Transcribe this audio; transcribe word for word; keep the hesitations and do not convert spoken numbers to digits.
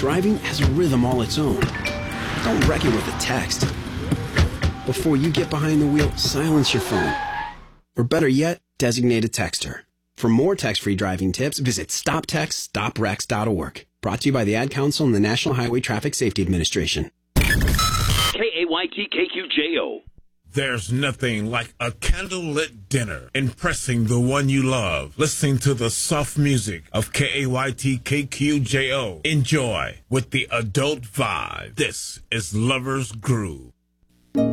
Driving has a rhythm all its own. Don't wreck it with a text. Before you get behind the wheel, silence your phone. Or better yet, designate a texter. For more text-free driving tips, visit stop text stop wrecks dot org. Brought to you by the Ad Council and the National Highway Traffic Safety Administration. K A Y T K Q J O. There's nothing like a candlelit dinner, impressing the one you love, listening to the soft music of K A Y T K Q J O. Enjoy with the adult vibe. This is Lover's Groove.